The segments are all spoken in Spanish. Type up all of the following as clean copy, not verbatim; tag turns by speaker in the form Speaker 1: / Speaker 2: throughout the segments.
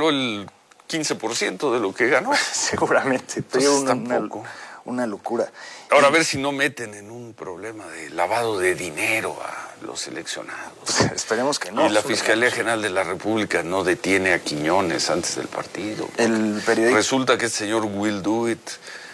Speaker 1: regaló el 15% de lo que ganó.
Speaker 2: Seguramente.
Speaker 1: Entonces, tampoco.
Speaker 2: Una locura.
Speaker 1: Ahora a ver si no meten en un problema de lavado de dinero a los seleccionados.
Speaker 2: Pues, esperemos que no.
Speaker 1: Y la Fiscalía General de la República no detiene a Quiñones antes del partido.
Speaker 2: El periódico...
Speaker 1: Resulta que el señor Will Do It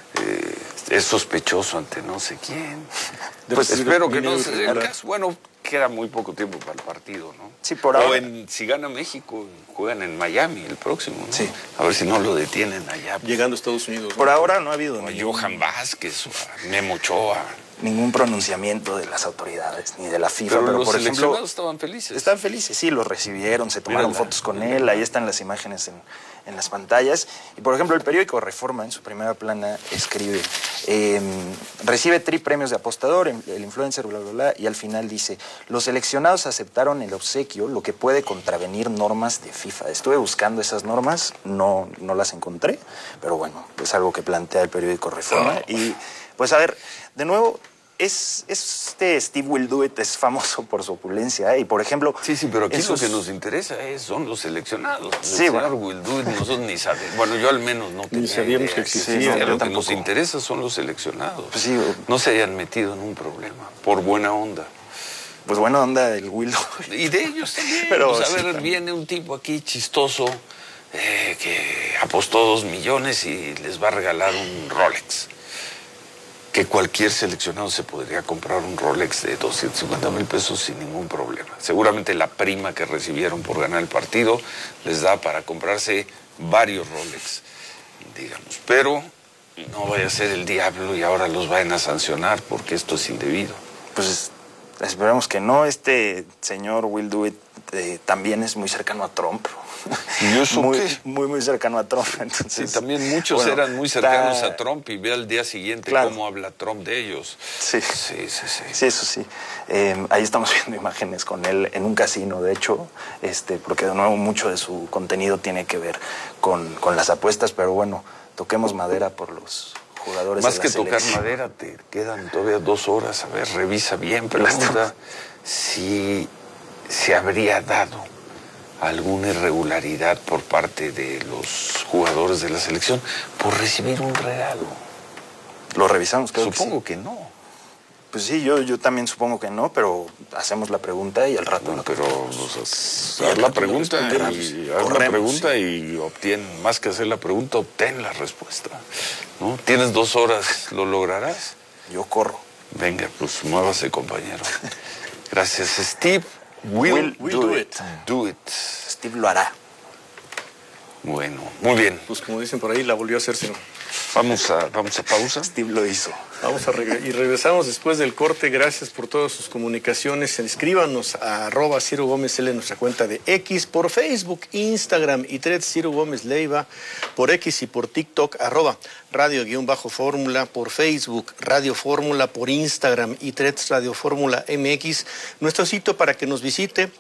Speaker 1: es sospechoso ante no sé quién. Pues espero que no se dé el caso. Bueno, queda muy poco tiempo para el partido, ¿no?
Speaker 2: Sí, por ahora.
Speaker 1: Si gana México, juegan en Miami el próximo, ¿no?
Speaker 2: Sí.
Speaker 1: A ver si no lo detienen allá.
Speaker 3: Llegando a Estados Unidos, ¿no?
Speaker 2: Por ahora no ha habido
Speaker 1: O a Johan Vázquez, o a Memo Ochoa.
Speaker 2: ningún pronunciamiento de las autoridades, ni de la FIFA.
Speaker 1: Pero los
Speaker 2: por ejemplo,
Speaker 1: seleccionados estaban felices.
Speaker 2: Están felices, sí, los recibieron, se tomaron fotos con él, ahí están las imágenes en las pantallas. Y por ejemplo, el periódico Reforma, en su primera plana, escribe, recibe premios de apostador, el influencer, bla, bla, bla, y al final dice, los seleccionados aceptaron el obsequio, lo que puede contravenir normas de FIFA. Estuve buscando esas normas, no las encontré, pero bueno, es algo que plantea el periódico Reforma. Y pues a ver, de nuevo, este Steve Will Do It es famoso por su opulencia, y por ejemplo...
Speaker 1: Sí, pero aquí lo que nos interesa son los seleccionados.
Speaker 2: Sí,
Speaker 1: el señor Will Do It, nosotros ni sabemos. Bueno, yo al menos no tenía
Speaker 3: ni sabíamos
Speaker 1: idea
Speaker 3: que existía.
Speaker 1: Sí, lo que
Speaker 2: tampoco.
Speaker 1: nos interesa son los seleccionados.
Speaker 2: Pues sí,
Speaker 1: no se hayan metido en un problema, por buena onda.
Speaker 2: Pues buena onda el Will Do It.
Speaker 1: Y de ellos también.
Speaker 2: Pero,
Speaker 1: pues, a
Speaker 2: sí,
Speaker 1: ver, viene un tipo aquí chistoso que apostó 2 millones y les va a regalar un Rolex. Que cualquier seleccionado se podría comprar un Rolex de 250,000 pesos sin ningún problema. Seguramente la prima que recibieron por ganar el partido les da para comprarse varios Rolex, digamos. Pero no vaya a ser el diablo y ahora los vayan a sancionar porque esto es indebido.
Speaker 2: Pues esperemos que no. Este señor Will Do It también es muy cercano a Trump.
Speaker 1: ¿Y eso qué?
Speaker 2: Muy cercano a Trump. Entonces,
Speaker 1: sí, también muchos eran muy cercanos a Trump y ve al día siguiente cómo habla Trump de ellos.
Speaker 2: Sí, eso sí. Ahí estamos viendo imágenes con él en un casino, de hecho, porque de nuevo mucho de su contenido tiene que ver con las apuestas, pero bueno, toquemos madera por los jugadores
Speaker 1: más
Speaker 2: de la
Speaker 1: que
Speaker 2: selección.
Speaker 1: tocar madera, te quedan todavía 2 horas. A ver, revisa bien, pregunta si se habría dado alguna irregularidad por parte de los jugadores de la selección por recibir un regalo.
Speaker 2: Lo revisamos, creo.
Speaker 1: Supongo que no.
Speaker 2: Pues sí, yo también supongo que no, pero hacemos la pregunta y al rato...
Speaker 1: Bueno, pero haz la pregunta y obtén, más que hacer la pregunta, obtén la respuesta, ¿no? Tienes 2 horas, ¿lo lograrás?
Speaker 2: Yo corro.
Speaker 1: Venga, pues muévase, compañero. Gracias, Steve.
Speaker 2: Will do it.
Speaker 1: Do it.
Speaker 2: Steve lo hará.
Speaker 1: Bueno, muy bien.
Speaker 3: Pues como dicen por ahí, la volvió a hacerse.
Speaker 1: Vamos a pausa.
Speaker 2: Steve lo hizo.
Speaker 3: Vamos a y regresamos después del corte. Gracias por todas sus comunicaciones. Escríbanos a @Ciro Gómez L en nuestra cuenta de X, por Facebook, Instagram y Threads Ciro Gómez Leiva, por X y por TikTok, @Radio_Fórmula, por Facebook, Radio Fórmula, por Instagram y Threads Radio Fórmula MX. Nuestro sitio para que nos visite,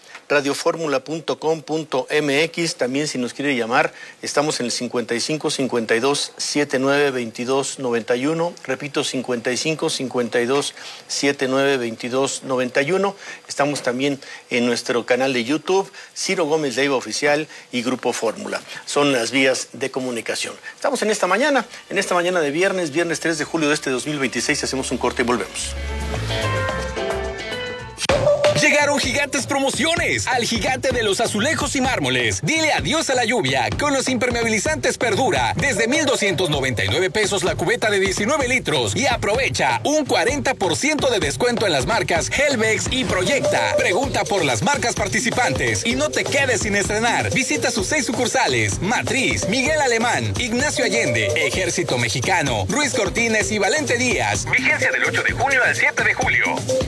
Speaker 3: radioformula.com.mx. También si nos quiere llamar, estamos en el 55 52 79 22 91. Repito, 55 52 79 22 91. Estamos también en nuestro canal de YouTube, Ciro Gómez Leiva Oficial y Grupo Fórmula. Son las vías de comunicación. Estamos en esta mañana de viernes 3 de julio de este 2026. Hacemos un corte y volvemos.
Speaker 4: Llegaron gigantes promociones al gigante de los azulejos y mármoles. Dile adiós a la lluvia con los impermeabilizantes Perdura. Desde 1,299 pesos la cubeta de 19 litros. Y aprovecha un 40% de descuento en las marcas Helvex y Proyecta. Pregunta por las marcas participantes y no te quedes sin estrenar. Visita sus 6 sucursales: Matriz, Miguel Alemán, Ignacio Allende, Ejército Mexicano, Ruiz Cortines y Valente Díaz. Vigencia del 8 de junio al 7 de julio.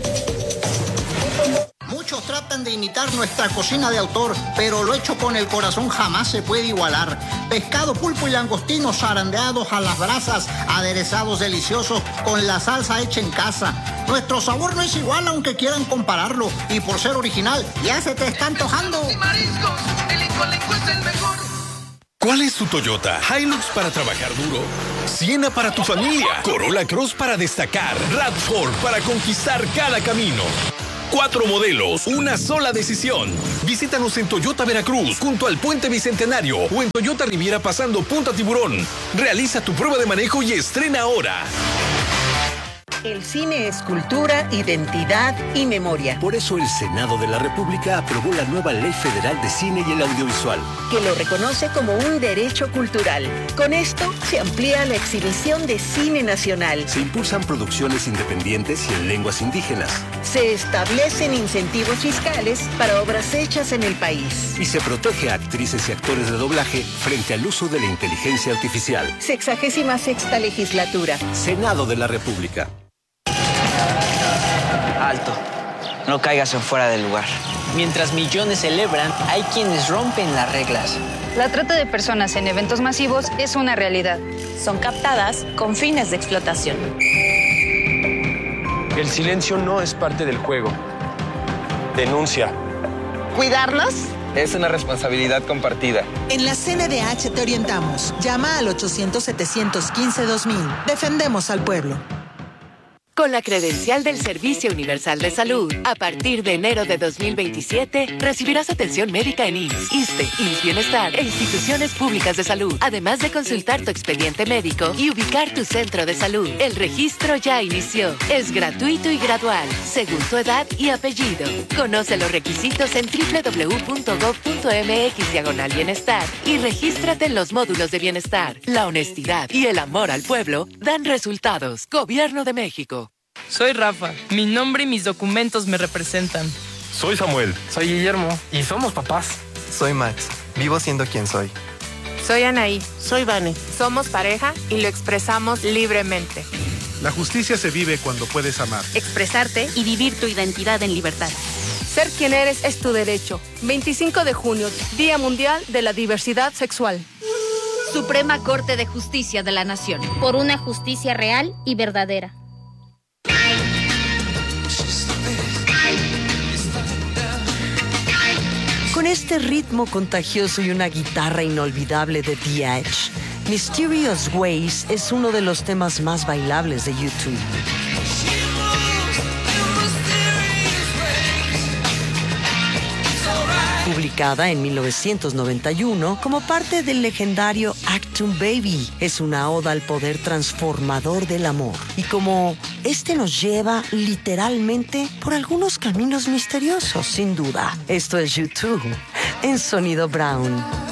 Speaker 5: Muchos tratan de imitar nuestra cocina de autor, pero lo hecho con el corazón jamás se puede igualar. Pescado, pulpo y langostinos zarandeados a las brasas, aderezados deliciosos con la salsa hecha en casa. Nuestro sabor no es igual aunque quieran compararlo, y por ser original ya se te está antojando.
Speaker 6: Mariscos, el Incoleco es el mejor.
Speaker 4: ¿Cuál es tu Toyota? Hilux para trabajar duro, Siena para tu familia, Corolla Cross para destacar, RAV4 para conquistar cada camino. 4 modelos, una sola decisión. Visítanos en Toyota Veracruz, junto al Puente Bicentenario, o en Toyota Riviera pasando Punta Tiburón. Realiza tu prueba de manejo y estrena ahora.
Speaker 7: El cine es cultura, identidad y memoria.
Speaker 8: Por eso el Senado de la República aprobó la nueva Ley Federal de Cine y el Audiovisual,
Speaker 7: que lo reconoce como un derecho cultural. Con esto se amplía la exhibición de cine nacional.
Speaker 8: Se impulsan producciones independientes y en lenguas indígenas.
Speaker 7: Se establecen incentivos fiscales para obras hechas en el país.
Speaker 8: Y se protege a actrices y actores de doblaje frente al uso de la inteligencia artificial.
Speaker 7: 66ª legislatura.
Speaker 8: Senado de la República.
Speaker 9: Alto, no caigas en fuera del lugar. Mientras millones celebran, hay quienes rompen las reglas.
Speaker 10: La trata de personas en eventos masivos es una realidad.
Speaker 11: Son captadas con fines de explotación.
Speaker 12: El silencio no es parte del juego. Denuncia.
Speaker 13: ¿Cuidarlos?
Speaker 12: Es una responsabilidad compartida.
Speaker 13: En la CNDH te orientamos. Llama al 800-715-2000. Defendemos al pueblo.
Speaker 14: Con la credencial del Servicio Universal de Salud, a partir de enero de 2027, recibirás atención médica en IMSS, ISSSTE, IMSS Bienestar e instituciones públicas de salud, además de consultar tu expediente médico y ubicar tu centro de salud. El registro ya inició. Es gratuito y gradual, según tu edad y apellido. Conoce los requisitos en www.gov.mx/bienestar y regístrate en los módulos de bienestar. La honestidad y el amor al pueblo dan resultados. Gobierno de México.
Speaker 15: Soy Rafa. Mi nombre y mis documentos me representan.
Speaker 16: Soy Samuel.
Speaker 17: Soy Guillermo.
Speaker 16: Y somos papás.
Speaker 17: Soy Max. Vivo siendo quien soy.
Speaker 18: Soy Anaí.
Speaker 19: Soy Vane.
Speaker 18: Somos pareja y lo expresamos libremente.
Speaker 20: La justicia se vive cuando puedes amar,
Speaker 11: expresarte y vivir tu identidad en libertad.
Speaker 21: Ser quien eres es tu derecho. 25 de junio, Día Mundial de la Diversidad Sexual.
Speaker 22: Suprema Corte de Justicia de la Nación.
Speaker 23: Por una justicia real y verdadera.
Speaker 7: Con este ritmo contagioso y una guitarra inolvidable de The Edge, Mysterious Ways es uno de los temas más bailables de YouTube. Publicada en 1991 como parte del legendario Achtung Baby, es una oda al poder transformador del amor. Y como este nos lleva literalmente por algunos caminos misteriosos, sin duda. Esto es YouTube en Sonido Brown.